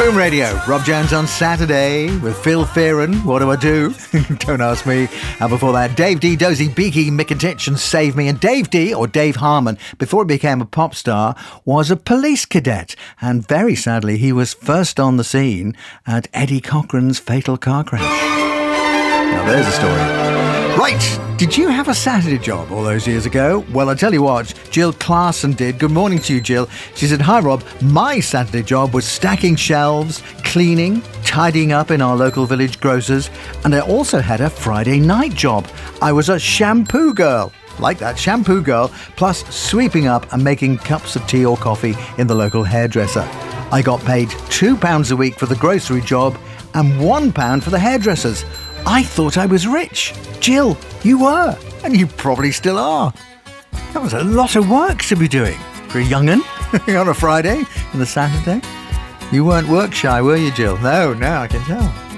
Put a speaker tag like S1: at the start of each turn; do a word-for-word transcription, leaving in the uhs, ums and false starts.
S1: Boom Radio, Rob Jones on Saturday with Phil Fearon. What do I do? Don't ask me. And before that, Dave D, Dozy, Beaky, Mick and Titch and Save Me. And Dave D, or Dave Harmon, before he became a pop star, was a police cadet. And very sadly, he was first on the scene at Eddie Cochran's fatal car crash. Now there's a story. Right, did you have a Saturday job all those years ago? Well, I tell you what, Jill Clarson did. Good morning to you, Jill. She said, hi, Rob. My Saturday job was stacking shelves, cleaning, tidying up in our local village grocers, and I also had a Friday night job. I was a shampoo girl. Like that, shampoo girl, plus sweeping up and making cups of tea or coffee in the local hairdresser. I got paid two pounds a week for the grocery job and one pound for the hairdressers. I thought I was rich. Jill, you were, and you probably still are. That was a lot of work to be doing for a young'un on a Friday and a Saturday. You weren't work shy, were you, Jill? No, no, I can tell.